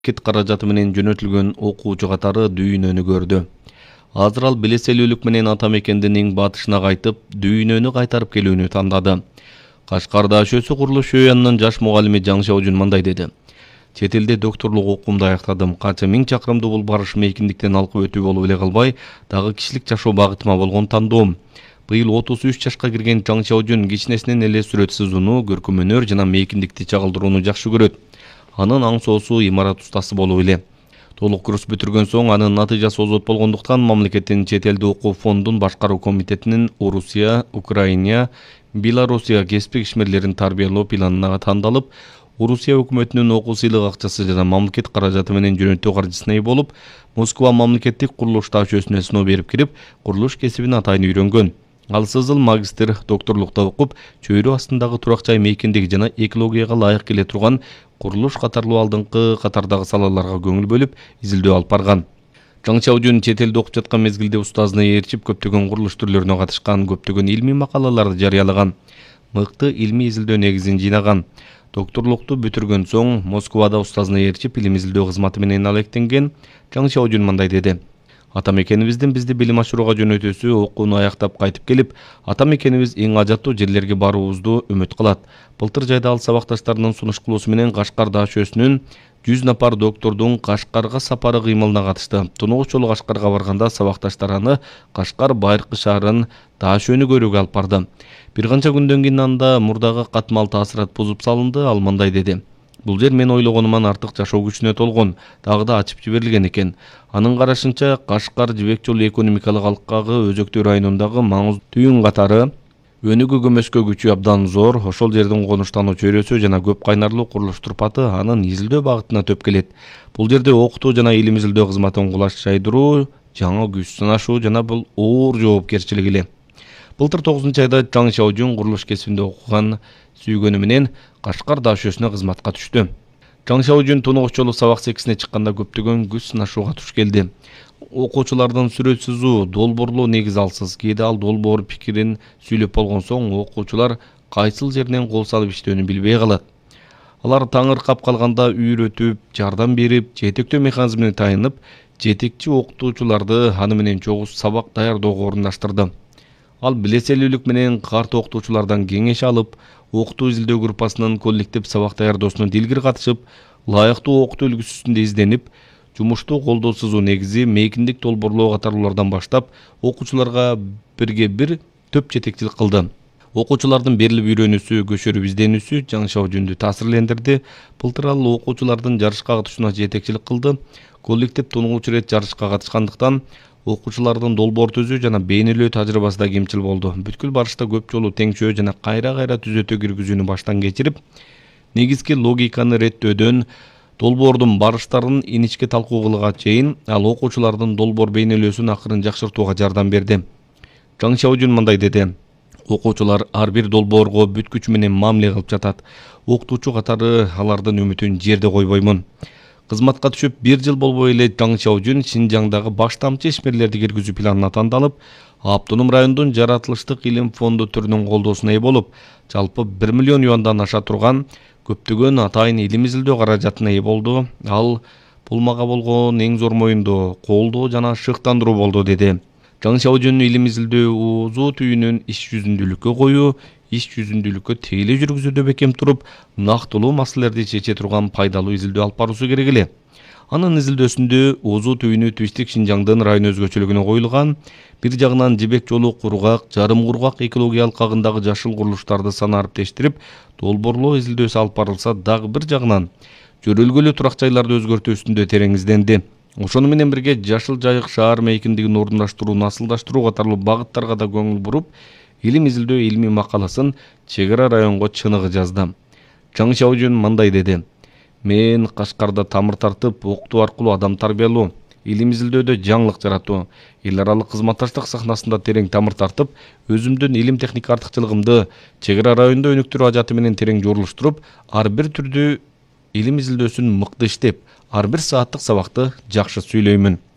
Кит каражаты менен жөнөтүлгөн окуучу катары дүйнөнү көрдү. Азыр ал белеселүүлүк менен ата мекендин батышына кайтып, дүйнөнү кайтарып келүүнү тандады. Кашкарда ШӨСү курулуш ШӨЯНынын жаш мугалими Жаң Шаожун мындай деди. Чет элде докторлук окуумду аяктадым. Канча миң чакырымды бул барыш мейкиндиктен алкып өтүү болуп эле калбай, дагы кишилик жашоо багытыма болгон тандоом. Быйыл 33 жашка кирген Жаң Шаожун кичинесинен эле сүрөт сызууну, көркөм өнөр жана мейкиндикти чагылдырууну жакшы көрөт. Анын аң соосу имарат устасы болуп эле. Толук курс бүтүргөн соң анын натыйжасы озот болгондуктан мамлекеттин чет элде окуу фондун башкаруу комитетинин Орусия, Украина, Белоруссия кесиптик ишмерлерин тарбиялоо планына тандалып, Орусия өкмөтүнүн окуу сыйлык акчасы жана мамлекет каражаты менен жөнөтүү каржысына ээ болуп, Москва мамлекеттик курулуш ШӨСүнө сыноо берип кирип, курулуш кесибин атайын үйрөнгөн. Ал сызыл магистр докторлукта окуп, чөйрө астындагы турак жай мейкиндиги жана экологияга ылайык келе турган курулуш катарлуу алдыңкы катардагы салаларга көңүл бөлүп, изилдөө алып барган. Жаң Шаожун чет элде окуп жаткан мезгилде устазына ээрчип көптөгөн курулуш түрлөрүнө катышкан, көптөгөн илмий макалаларды жарыялаган, мыкты илмий изилдөө негизин жыйнаган. Докторлукту бүтүргөн соң Москвада устазына ээрчип илим изилдөө кызматы менен алектенген. Жаң Шаожун мындай деди. Ата мекенибиздин бизди билим ашырууга жөнөтүүсү окууну аяктап кайтып келип, ата мекенибиз эң ажаттуу жерлерге баруубузду үмүт кылат. Былтыр жайда ал сабакташтарынын сунуш кылуусу менен Кашкарда ШӨСүнүн 100 напар доктордун Кашкарга сапары кыймылына катышты. Тунугуч жолу Кашкарга барганда сабакташтар аны Кашкар байыркы шаарын Даашөнү көрүүгө алып барды. Бир канча күндөн кийин анда мурдагы катмал таасират бузуп салынды. Ал мындай деди. Бул жер мен ойлогонуман артык жашоо күчүнө толгон, дагы да ачып жиберилген экен. Анын карашынча Кашкар Жибек жолу экономикалык алкагы өзөктүү районундагы маңыздуу түйүн катары өнүгүү көмөскө күчү абдан зор. Ошол жердин конуштануу чөйрөсү жана көп кайнарлуу курулуш турпаты анын изилдөө багытына төп келет. Бул жерде окутуу жана илим изилдөө кызматын кулаш жайдыруу, жаңы күч сынашуу жана бул оор жоопкерчилик эле. Былтыр 9-айда Жаң Шаожун курулуш кесибинде окуган сүйгөнү менен Кашкар ШӨСүнө кызматка түштү. Жаң Шаожун тунугуч жолу сабак секисине чыкканда көптөгөн күч сынашууга туш келди. Окуучулардын сүрөт сызуу, долбоорлоо негиз алсыз. Кээде ал долбоор пикирин сүйлөп болгон соң окуучулар кайсыл жеринен кол салып иштөөнү билбей калат. Алар таңыркап калганда үйрөтүп, жардам берип, жетектөө механизмине таянып, жетекчи окутуучуларды аны менен чогуу сабак даярдоого орундаштырды. Ал билеселүүлүк менен карт окутуучулардан кеңеш алып, окутуу изилдөө группасынын коллектив сабак даярдоосуна дилгир катышып, ылайыктуу окутуу үлгүсүндө изденип, жумушту колдоо сызуу негизи, мейкиндик долбоорлоо катарлуулардан баштап, окуучуларга бирге бир төп жетекчилик кылды. Окуучулардын берилип үйрөнүүсү, көчөрүп изденүүсү Жаң Шаожунду таасирлендирди. Былтыр ал окуучулардын жарышка катышууна жетекчилик кылды. Коллектив тунугуч ирет жарышка катышкандыктан окуучулардын долбоор түзүү жана бейнелөө тажрыйбасы да кемчил болду. Бүткүл барышта көп жолу теңшөө жана кайра түзөтө киргизүүнү баштан кечирип, негизги логиканы реттөөдөн долбоордун барыштарын иничке талкуу кылууга чейин ал окуучулардын долбоор бейнелөөсүн акырын жакшыртууга жардам берди. Жаң Шаожун мындай деди. Окуучулар ар бир долбоорго бүт күчү менен мамиле кылып жатат. Окутуучу катары алардын үмүтүн жерде койбоймун. Кызматка түшүп 1 жыл болбой эле Жаң Шаожун Шинжаңдагы баш тамчы ишмерлерди киргизүү планына тандалып, Автоном райондун жаратылыштык илим фонду түрүнүн колдоосуна ээ болуп, жалпы 1 миллион юандан аша турган көптөгөн атайын илим изилдөө каражатына ээ болду. Ал бул мага болгон эң зор моюндоо, колдоо жана шыктандыруу болду, деди. Жаң Шаожун илим изилдөө УЗУ түйүнүн иш жүзүндүүлүккө коюу, иш жүзүндүүлүккө тегеле жүргүзүүдө бекем туруп, нактылуу маселелерди чече турган пайдалуу изилдөө алып баруусу керек эле. Анын изилдөөсүндө УЗУ түйүнү Түштүк Шинжаңдын район өзгөчөлүгүнө коюлган. Бир жагынан Жибек жолу кургак, жарым кургак экология алкагындагы жашыл курулуштарды санариптештирип, долбоорлоо изилдөөсү алып барылса, дагы бир жагынан жөрөлгөлүү турак жайларды өзгөртүү үстүндө терең изденди. Ошону менен бирге жашыл жайык шаар мейкиндигин орундаштыруу, насылдаштыруу катарлуу багыттарга да көңүл буруп, илим изилдөө илмий макаласын чек ара районго чыныгы жазды. Жаң Шаожун мындай деди. Мен Кашкарда тамыр тартып, окутуу аркылуу адам тарбиялоо, илим изилдөөдө жаңылык жаратуу, эл аралык кызматташтык сахнасында терең тамыр тартып, өзүмдүн илим техника артыкчылыгымды чек ара райондо өнүктүрүү ажаты менен терең жорулуштуруп, ар бир түрдүү илим изилдөөсүн мыкты иштеп, ар бир сааттык сабакты жакшы сүйлөймүн.